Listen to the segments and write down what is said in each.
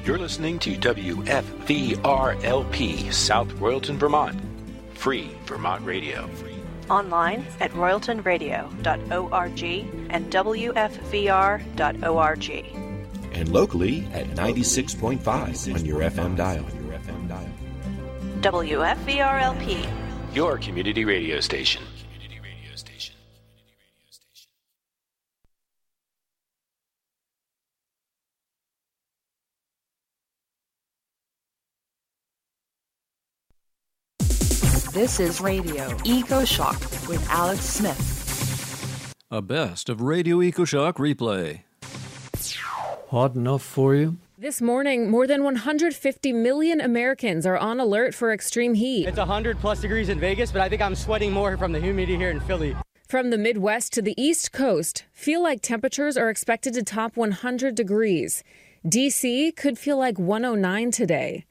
You're listening to WFVRLP, South Royalton, Vermont. Free Vermont Radio. Online at royaltonradio.org and WFVR.org. And locally at 96.5 on your FM dial. WFVRLP, your community radio station. This is Radio EcoShock with Alex Smith. A best of Radio EcoShock replay. Hot enough for you? This morning, more than 150 million Americans are on alert for extreme heat. It's 100 plus degrees in Vegas, but I think I'm sweating more from the humidity here in Philly. From the Midwest to the East Coast, feel like temperatures are expected to top 100 degrees. D.C. could feel like 109 today.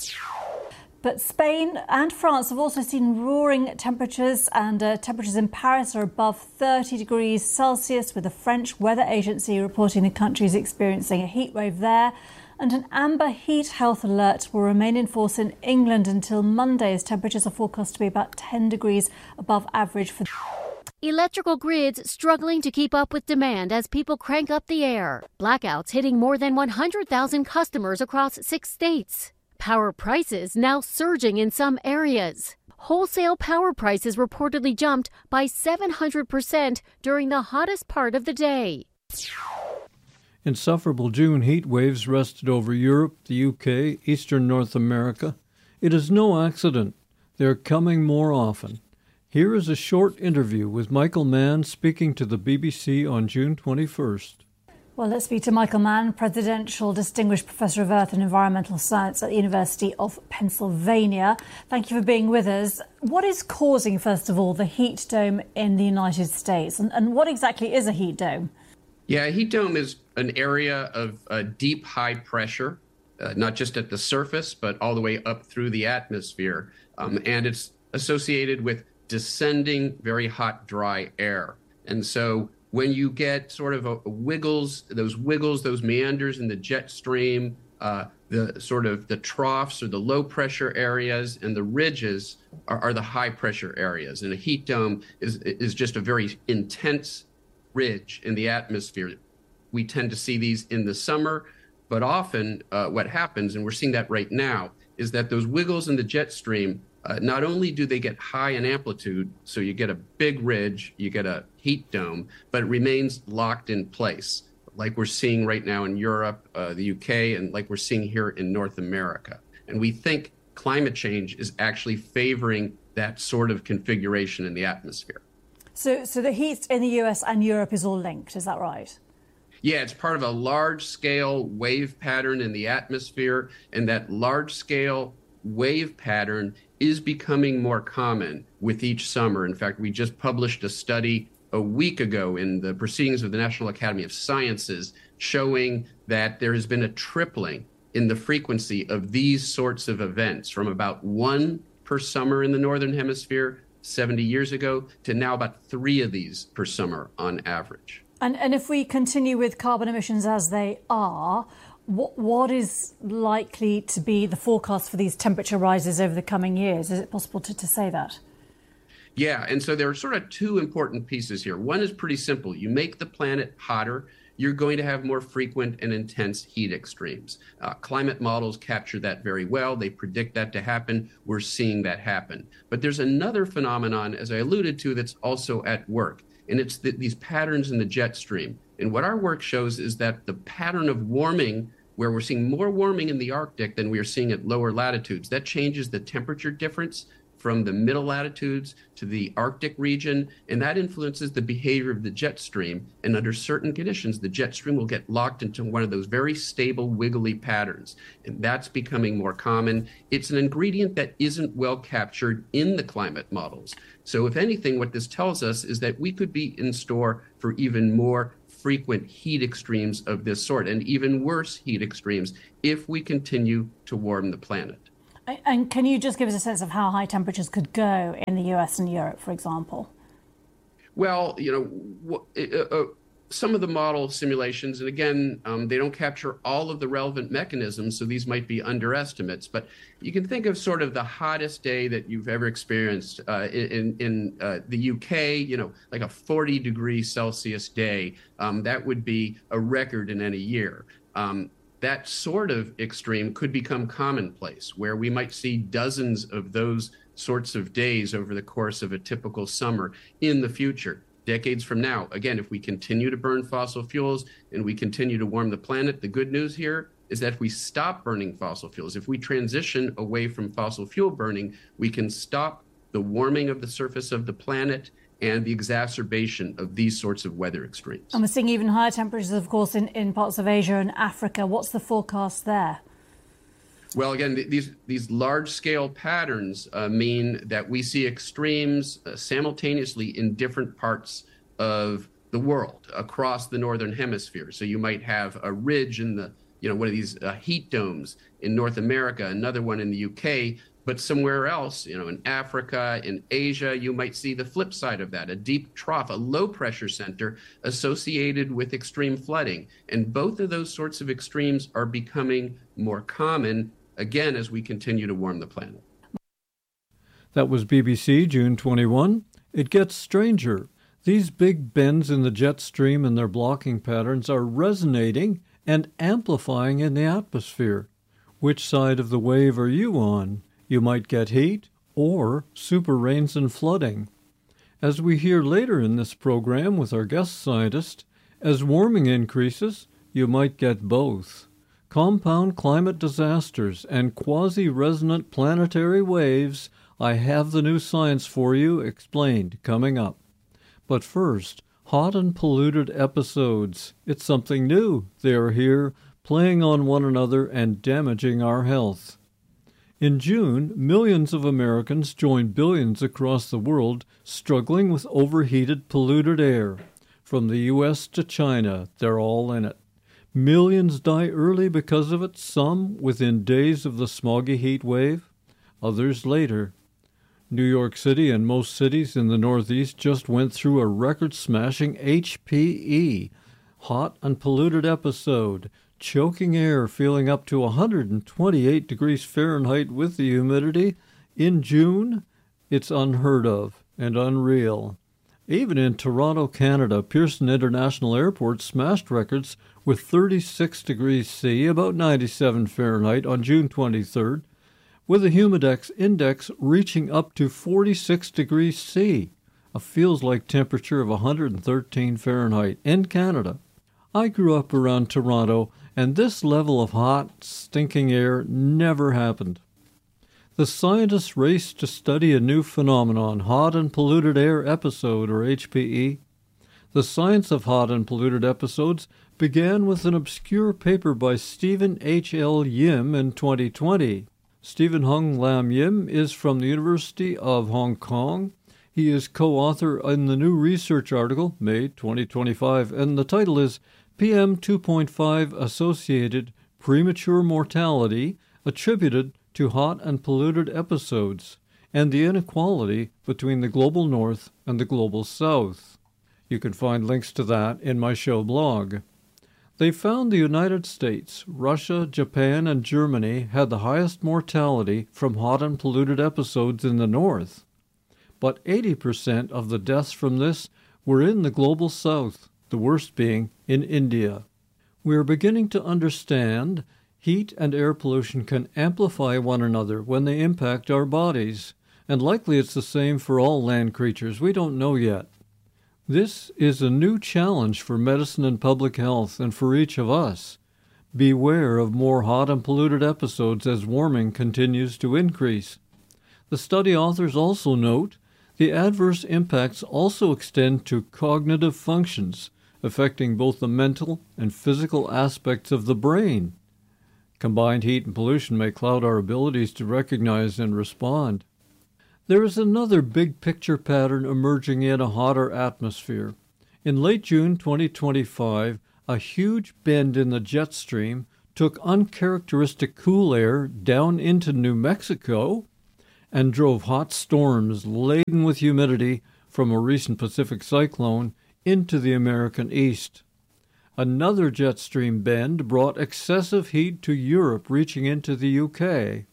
But Spain and France have also seen roaring temperatures, and temperatures in Paris are above 30 degrees Celsius, with the French Weather Agency reporting the country is experiencing a heat wave there. And an amber heat health alert will remain in force in England until Monday, as temperatures are forecast to be about 10 degrees above average for electrical grids struggling to keep up with demand as people crank up the air. Blackouts hitting more than 100,000 customers across 6 states. Power prices now surging in some areas. Wholesale power prices reportedly jumped by 700% during the hottest part of the day. Insufferable June heat waves rested over Europe, the UK, Eastern North America. It is no accident. They're coming more often. Here is a short interview with Michael Mann speaking to the BBC on June 21st. Well, let's speak to Michael Mann, Presidential Distinguished Professor of Earth and Environmental Science at the University of Pennsylvania. Thank you for being with us. What is causing, first of all, the heat dome in the United States? And what exactly is a heat dome? Yeah, a heat dome is an area of deep, high pressure, not just at the surface, but all the way up through the atmosphere. And it's associated with descending, very hot, dry air. And so when you get sort of those meanders in the jet stream, the troughs or the low pressure areas and the ridges are the high pressure areas. And a heat dome is just a very intense ridge in the atmosphere. We tend to see these in the summer, but often what happens, and we're seeing that right now, is that those wiggles in the jet stream, not only do they get high in amplitude, so you get a big ridge, you get a heat dome, but it remains locked in place, like we're seeing right now in Europe, the UK, and like we're seeing here in North America. And we think climate change is actually favoring that sort of configuration in the atmosphere. So the heat in the US and Europe is all linked, is that right? Yeah, it's part of a large-scale wave pattern in the atmosphere, and that large-scale wave pattern is becoming more common with each summer. In fact, we just published a study a week ago in the Proceedings of the National Academy of Sciences showing that there has been a tripling in the frequency of these sorts of events, from about 1 per summer in the Northern Hemisphere 70 years ago to now about 3 of these per summer on average. And if we continue with carbon emissions as they are, what is likely to be the forecast for these temperature rises over the coming years? Is it possible to say that? Yeah, and so there are sort of 2 important pieces here. One is pretty simple. You make the planet hotter, you're going to have more frequent and intense heat extremes. Climate models capture that very well. They predict that to happen. We're seeing that happen. But there's another phenomenon, as I alluded to, that's also at work, and it's these patterns in the jet stream. And what our work shows is that the pattern of warming, where we're seeing more warming in the Arctic than we are seeing at lower latitudes, that changes the temperature difference from the middle latitudes to the Arctic region, and that influences the behavior of the jet stream. And under certain conditions, the jet stream will get locked into one of those very stable, wiggly patterns, and that's becoming more common. It's an ingredient that isn't well captured in the climate models. So if anything, what this tells us is that we could be in store for even more frequent heat extremes of this sort, and even worse heat extremes if we continue to warm the planet. And can you just give us a sense of how high temperatures could go in the US and Europe, for example? Well, some of the model simulations, and again, they don't capture all of the relevant mechanisms, so these might be underestimates, but you can think of sort of the hottest day that you've ever experienced in the UK, like a 40 degrees Celsius day. That would be a record in any year. That sort of extreme could become commonplace, where we might see dozens of those sorts of days over the course of a typical summer in the future. Decades from now, again, if we continue to burn fossil fuels and we continue to warm the planet, the good news here is that if we stop burning fossil fuels, if we transition away from fossil fuel burning, we can stop the warming of the surface of the planet and the exacerbation of these sorts of weather extremes. And we're seeing even higher temperatures, of course, in parts of Asia and Africa. What's the forecast there? Well, again, these large-scale patterns mean that we see extremes simultaneously in different parts of the world across the northern hemisphere. So you might have a ridge in the, one of these heat domes in North America, another one in the UK, but somewhere else, in Africa, in Asia, you might see the flip side of that, a deep trough, a low-pressure center associated with extreme flooding. And both of those sorts of extremes are becoming more common, again, as we continue to warm the planet. That was BBC, June 21. It gets stranger. These big bends in the jet stream and their blocking patterns are resonating and amplifying in the atmosphere. Which side of the wave are you on? You might get heat or super rains and flooding. As we hear later in this program with our guest scientist, as warming increases, you might get both. Compound climate disasters and quasi-resonant planetary waves. I have the new science for you explained coming up. But first, hot and polluted episodes. It's something new. They are here, playing on one another and damaging our health. In June, millions of Americans joined billions across the world struggling with overheated, polluted air. From the U.S. to China, they're all in it. Millions die early because of it, some within days of the smoggy heat wave, others later. New York City and most cities in the Northeast just went through a record-smashing HPE, hot and polluted episode, choking air feeling up to 128 degrees Fahrenheit with the humidity. In June, it's unheard of and unreal. Even in Toronto, Canada, Pearson International Airport smashed records with 36 degrees C, about 97 Fahrenheit, on June 23rd, with a humidex index reaching up to 46 degrees C, a feels-like temperature of 113 Fahrenheit in Canada. I grew up around Toronto, and this level of hot, stinking air never happened. The scientists raced to study a new phenomenon, hot and polluted air episode, or HPE. The science of hot and polluted episodes began with an obscure paper by Stephen H. L. Yim in 2020. Stephen Hung Lam Yim is from the University of Hong Kong. He is co-author in the new research article, May 2025, and the title is PM 2.5 Associated Premature Mortality Attributed to Hot and Polluted Episodes, and the Inequality Between the Global North and the Global South. You can find links to that in my show blog. They found the United States, Russia, Japan, and Germany had the highest mortality from hot and polluted episodes in the North. But 80% of the deaths from this were in the Global South, the worst being in India. We are beginning to understand heat and air pollution can amplify one another when they impact our bodies, and likely it's the same for all land creatures. We don't know yet. This is a new challenge for medicine and public health, and for each of us. Beware of more hot and polluted episodes as warming continues to increase. The study authors also note the adverse impacts also extend to cognitive functions, affecting both the mental and physical aspects of the brain. Combined heat and pollution may cloud our abilities to recognize and respond. There is another big picture pattern emerging in a hotter atmosphere. In late June 2025, a huge bend in the jet stream took uncharacteristic cool air down into New Mexico and drove hot storms laden with humidity from a recent Pacific cyclone into the American East. Another jet stream bend brought excessive heat to Europe, reaching into the UK.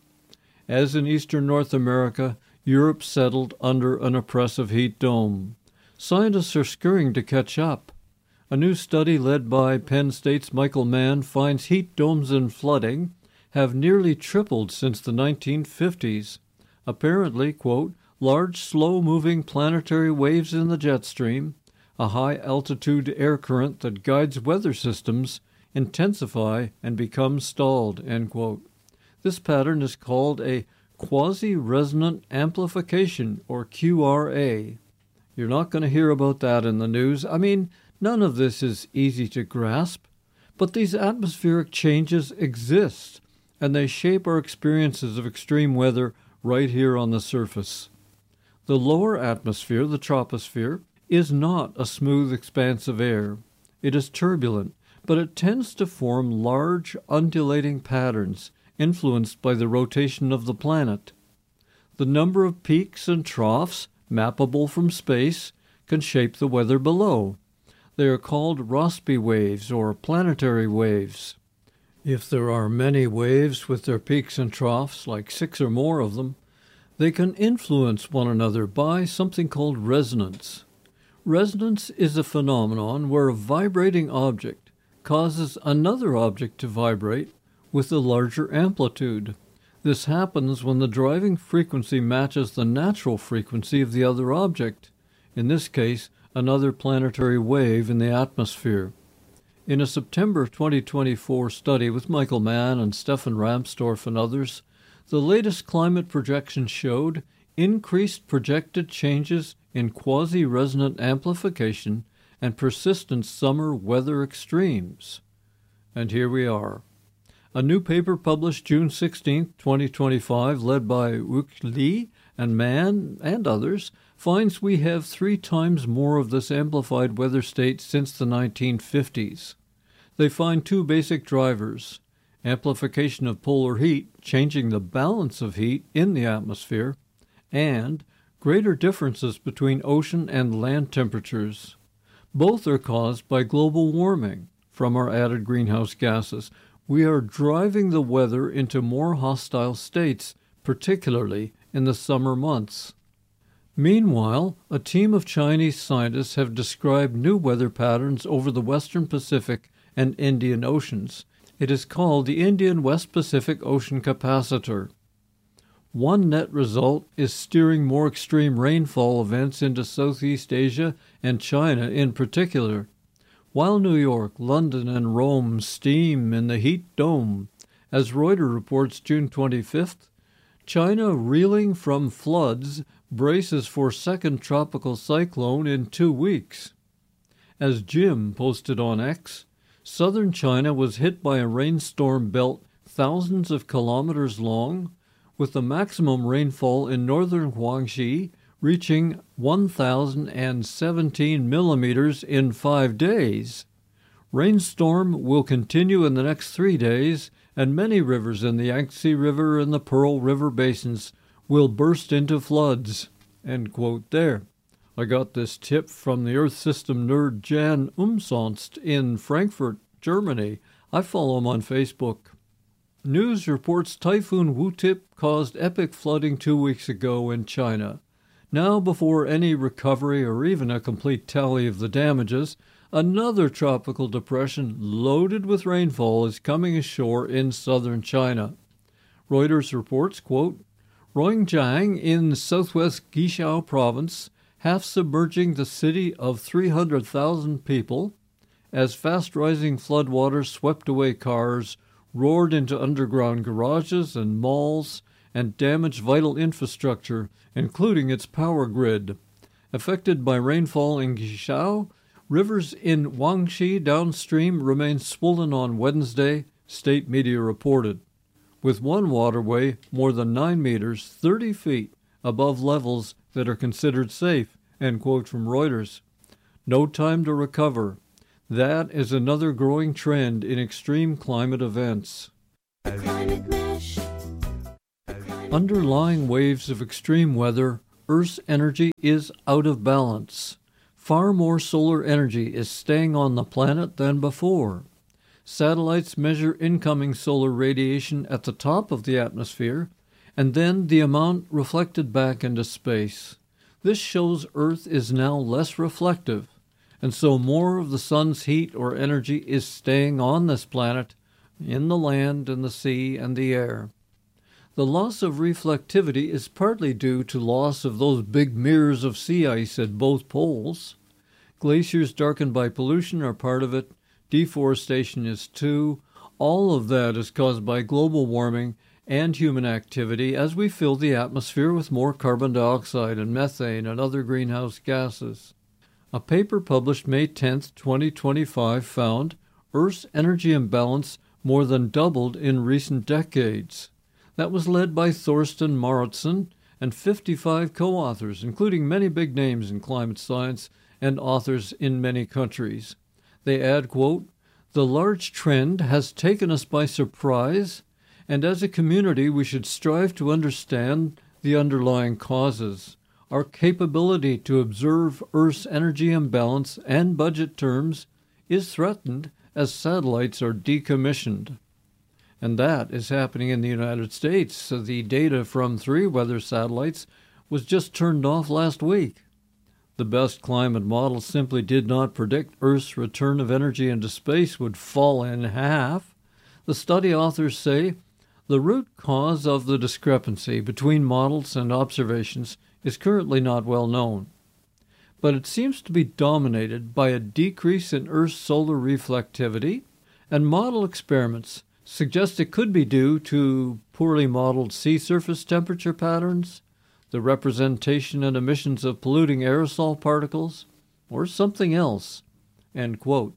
As in eastern North America, Europe settled under an oppressive heat dome. Scientists are scurrying to catch up. A new study led by Penn State's Michael Mann finds heat domes and flooding have nearly tripled since the 1950s. Apparently, quote, large, slow-moving planetary waves in the jet stream, a high-altitude air current that guides weather systems, intensify and become stalled, end quote. This pattern is called a quasi-resonant amplification, or QRA. You're not going to hear about that in the news. I mean, none of this is easy to grasp, but these atmospheric changes exist, and they shape our experiences of extreme weather right here on the surface. The lower atmosphere, the troposphere, is not a smooth expanse of air. It is turbulent, but it tends to form large, undulating patterns influenced by the rotation of the planet. The number of peaks and troughs, mappable from space, can shape the weather below. They are called Rossby waves or planetary waves. If there are many waves with their peaks and troughs, like 6 or more of them, they can influence one another by something called resonance. Resonance is a phenomenon where a vibrating object causes another object to vibrate with a larger amplitude. This happens when the driving frequency matches the natural frequency of the other object, in this case, another planetary wave in the atmosphere. In a September 2024 study with Michael Mann and Stefan Ramstorff and others, the latest climate projections showed increased projected changes in quasi-resonant amplification and persistent summer weather extremes. And here we are. A new paper published June 16, 2025, led by Wook Lee and Mann and others, finds we have 3 times more of this amplified weather state since the 1950s. They find 2 basic drivers: amplification of polar heat, changing the balance of heat in the atmosphere, and greater differences between ocean and land temperatures. Both are caused by global warming from our added greenhouse gases. We are driving the weather into more hostile states, particularly in the summer months. Meanwhile, a team of Chinese scientists have described new weather patterns over the western Pacific and Indian Oceans. It is called the Indian West Pacific Ocean Capacitor. One net result is steering more extreme rainfall events into Southeast Asia and China in particular. While New York, London, and Rome steam in the heat dome, as Reuters reports June 25th, China, reeling from floods, braces for second tropical cyclone in 2 weeks. As Jim posted on X, southern China was hit by a rainstorm belt thousands of kilometers long, with the maximum rainfall in northern Guangxi reaching 1,017 millimeters in 5 days. Rainstorm will continue in the next 3 days, and many rivers in the Yangtze River and the Pearl River basins will burst into floods. End quote there. I got this tip from the Earth System nerd Jan Umsonst in Frankfurt, Germany. I follow him on Facebook. News reports Typhoon Wu-Tip caused epic flooding 2 weeks ago in China. Now, before any recovery or even a complete tally of the damages, another tropical depression loaded with rainfall is coming ashore in southern China. Reuters reports, quote, Ruijiang in southwest Guizhou province, half submerging the city of 300,000 people, as fast-rising floodwaters swept away cars, roared into underground garages and malls, and damaged vital infrastructure, including its power grid. Affected by rainfall in Guizhou, rivers in Guangxi downstream remained swollen on Wednesday, state media reported, with one waterway more than 9 meters, 30 feet, above levels that are considered safe, end quote from Reuters. No time to recover. That is another growing trend in extreme climate events. Underlying waves of extreme weather, Earth's energy is out of balance. far more solar energy is staying on the planet than before. Satellites measure incoming solar radiation at the top of the atmosphere, and then the amount reflected back into space. This shows Earth is now less reflective, and so more of the sun's heat or energy is staying on this planet, in the land and the sea and the air. The loss of reflectivity is partly due to loss of those big mirrors of sea ice at both poles. Glaciers darkened by pollution are part of it. Deforestation is too. All of that is caused by global warming and human activity as we fill the atmosphere with more carbon dioxide and methane and other greenhouse gases. A paper published May 10, 2025 found Earth's energy imbalance more than doubled in recent decades. That was led by Thorsten Mauritsen and 55 co-authors, including many big names in climate science and authors in many countries. They add, quote, "The large trend has taken us by surprise, and as a community we should strive to understand the underlying causes. Our capability to observe Earth's energy imbalance and budget terms is threatened as satellites are decommissioned." And that is happening in the United States. So the data from 3 weather satellites was just turned off last week. The best climate models simply did not predict Earth's return of energy into space would fall in half. The study authors say the root cause of the discrepancy between models and observations is currently not well known, but it seems to be dominated by a decrease in Earth's solar reflectivity, and model experiments suggest it could be due to poorly modeled sea surface temperature patterns, the representation and emissions of polluting aerosol particles, or something else. End quote.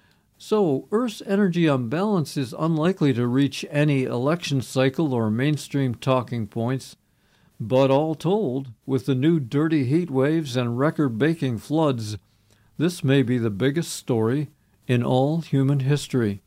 So, Earth's energy imbalance is unlikely to reach any election cycle or mainstream talking points, but all told, with the new dirty heat waves and record-breaking floods, this may be the biggest story in all human history.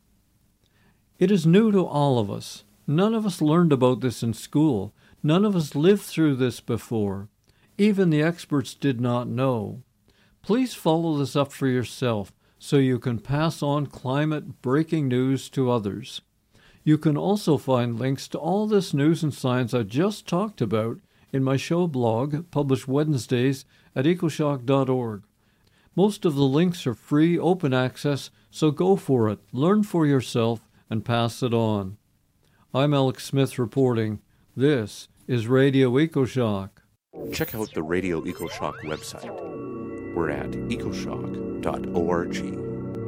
It is new to all of us. None of us learned about this in school. None of us lived through this before. Even the experts did not know. Please follow this up for yourself so you can pass on climate breaking news to others. You can also find links to all this news and science I just talked about in my show blog, published Wednesdays at ecoshock.org. Most of the links are free, open access, so go for it, learn for yourself, and pass it on. I'm Alex Smith reporting. This is Radio EcoShock. Check out the Radio EcoShock website. We're at ecoshock.org.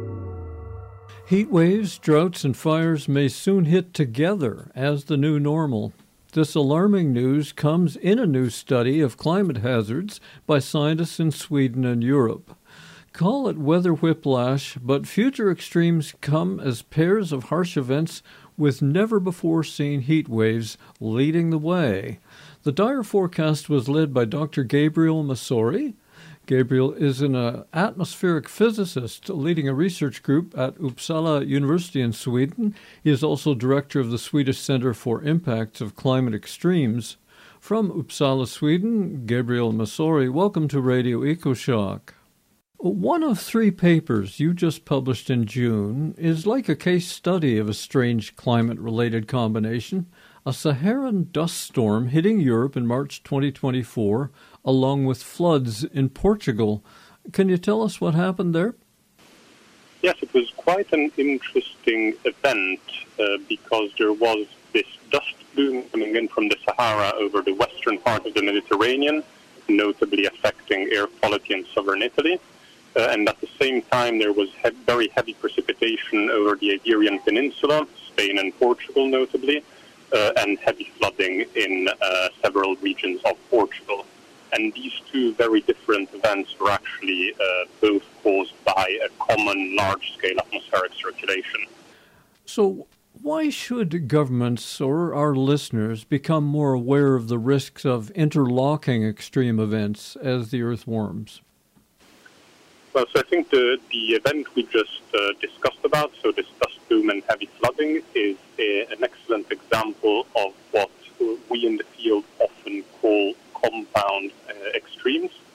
Heat waves, droughts, and fires may soon hit together as the new normal. This alarming news comes in a new study of climate hazards by scientists in Sweden and Europe. Call it weather whiplash, but future extremes come as pairs of harsh events with never-before-seen heat waves leading the way. The dire forecast was led by Dr. Gabriel Masori. Gabriel is an atmospheric physicist leading a research group at Uppsala University in Sweden. He is also director of the Swedish Center for Impacts of Climate Extremes. From Uppsala, Sweden, Gabriel Masori, welcome to Radio EcoShock. One of 3 papers you just published in June is like a case study of a strange climate-related combination, a Saharan dust storm hitting Europe in March 2024, along with floods in Portugal. Can you tell us what happened there? Yes, it was quite an interesting event because there was this dust plume coming in from the Sahara over the western part of the Mediterranean, notably affecting air quality in southern Italy. And at the same time, there was very heavy precipitation over the Iberian Peninsula, Spain and Portugal notably, and heavy flooding in several regions of Portugal. And these 2 very different events were actually both caused by a common large-scale atmospheric circulation. So why should governments or our listeners become more aware of the risks of interlocking extreme events as the Earth warms? Well, so I think the event we just discussed about, so this dust plume and heavy flooding, is an excellent example of what we in the field often call compound extremes.